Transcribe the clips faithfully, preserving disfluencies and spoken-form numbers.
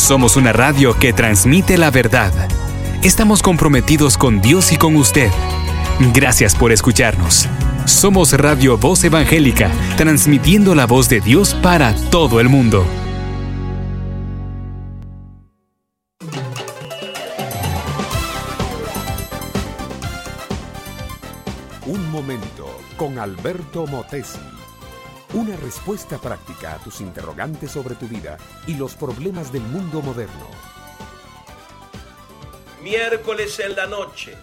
Somos una radio que transmite la verdad. Estamos comprometidos con Dios y con usted. Gracias por escucharnos. Somos Radio Voz Evangélica, transmitiendo la voz de Dios para todo el mundo. Un momento con Alberto Motesi. Una respuesta práctica a tus interrogantes sobre tu vida y los problemas del mundo moderno. Miércoles en la noche,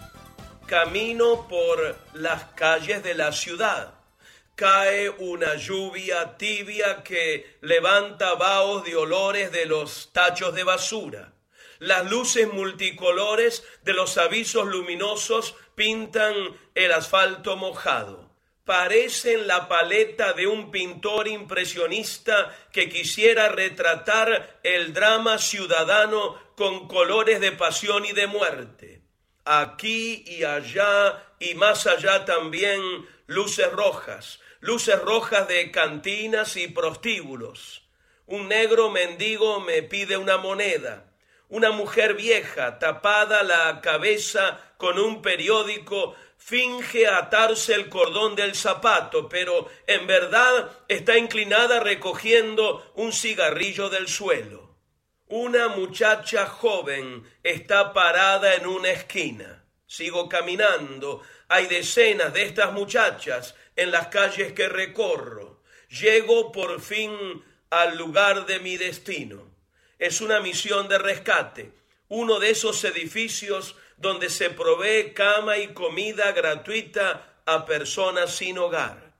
camino por las calles de la ciudad. Cae una lluvia tibia que levanta vahoos de olores de los tachos de basura. Las luces multicolores de los avisos luminosos pintan el asfalto mojado. Parecen la paleta de un pintor impresionista que quisiera retratar el drama ciudadano con colores de pasión y de muerte. Aquí y allá y más allá también luces rojas, luces rojas de cantinas y prostíbulos. Un negro mendigo me pide una moneda. Una mujer vieja, tapada la cabeza con un periódico, finge atarse el cordón del zapato, pero en verdad está inclinada recogiendo un cigarrillo del suelo. Una muchacha joven está parada en una esquina. Sigo caminando. Hay decenas de estas muchachas en las calles que recorro. Llego por fin al lugar de mi destino. Es una misión de rescate, uno de esos edificios donde se provee cama y comida gratuita a personas sin hogar.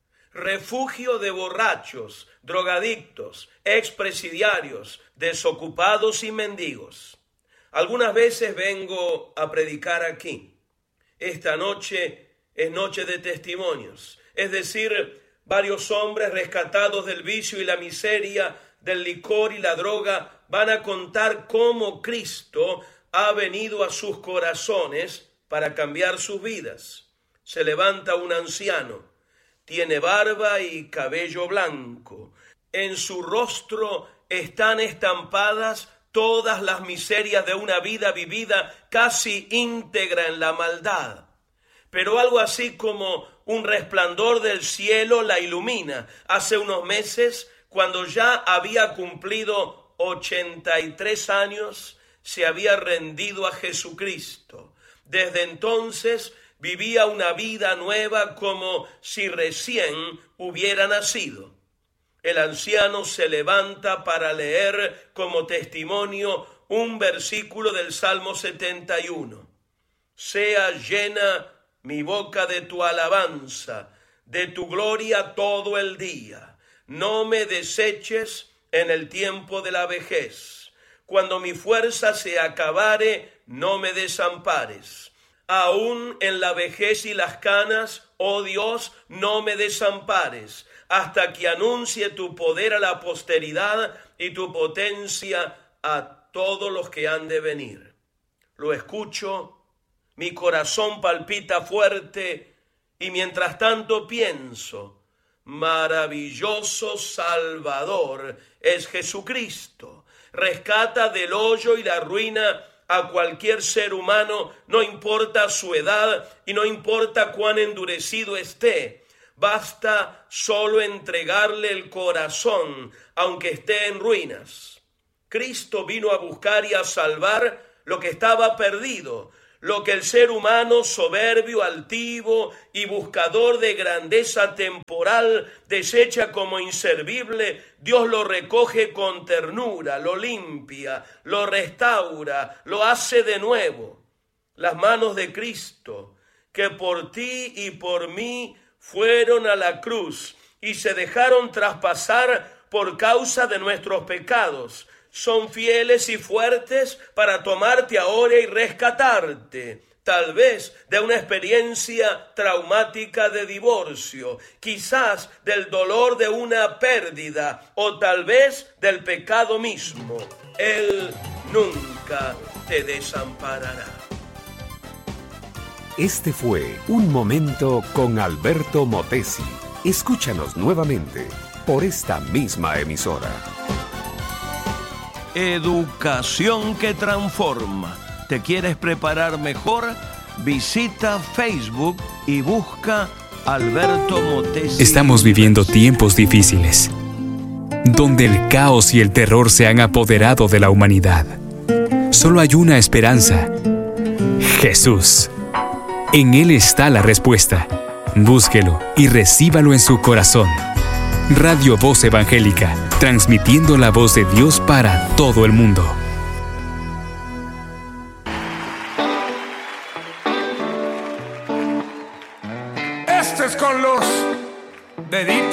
Refugio de borrachos, drogadictos, expresidiarios, desocupados y mendigos. Algunas veces vengo a predicar aquí. Esta noche es noche de testimonios, es decir, varios hombres rescatados del vicio y la miseria, del licor y la droga, van a contar cómo Cristo ha venido a sus corazones para cambiar sus vidas. Se levanta un anciano, tiene barba y cabello blanco. En su rostro están estampadas todas las miserias de una vida vivida casi íntegra en la maldad. Pero algo así como un resplandor del cielo la ilumina. Hace unos meses, cuando ya había cumplido ochenta y tres años, se había rendido a Jesucristo. Desde entonces vivía una vida nueva como si recién hubiera nacido. El anciano se levanta para leer como testimonio un versículo del Salmo setenta y uno. Sea llena mi boca de tu alabanza, de tu gloria todo el día. No me deseches en el tiempo de la vejez. Cuando mi fuerza se acabare, no me desampares. Aún en la vejez y las canas, oh Dios, no me desampares, hasta que anuncie tu poder a la posteridad y tu potencia a todos los que han de venir. Lo escucho, mi corazón palpita fuerte, y mientras tanto pienso, maravilloso Salvador es Jesucristo. Rescata del hoyo y la ruina a cualquier ser humano, no importa su edad y no importa cuán endurecido esté. Basta solo entregarle el corazón, aunque esté en ruinas. Cristo vino a buscar y a salvar lo que estaba perdido. Lo que el ser humano soberbio, altivo y buscador de grandeza temporal desecha como inservible, Dios lo recoge con ternura, lo limpia, lo restaura, lo hace de nuevo. Las manos de Cristo, que por ti y por mí fueron a la cruz y se dejaron traspasar por causa de nuestros pecados, son fieles y fuertes para tomarte ahora y rescatarte, tal vez de una experiencia traumática de divorcio, quizás del dolor de una pérdida o tal vez del pecado mismo. Él nunca te desamparará. Este fue Un Momento con Alberto Motesi. Escúchanos nuevamente por esta misma emisora. Educación que transforma. ¿Te quieres preparar mejor? Visita Facebook y busca Alberto Motesi. Estamos viviendo tiempos difíciles, donde el caos y el terror se han apoderado de la humanidad. Solo hay una esperanza: Jesús. En Él está la respuesta. Búsquelo y recíbalo en su corazón. Radio Voz Evangélica, transmitiendo la voz de Dios para todo el mundo. Este es con los deditos.